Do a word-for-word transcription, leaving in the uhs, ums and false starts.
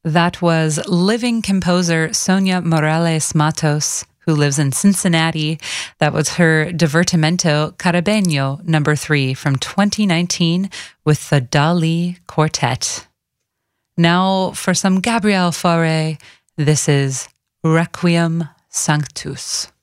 That was living composer Sonia Morales Matos, who lives in Cincinnati. That was her Divertimento Caribeño number three from twenty nineteen with the Dali Quartet. Now for some Gabriel Fauré, this is Requiem Sanctus.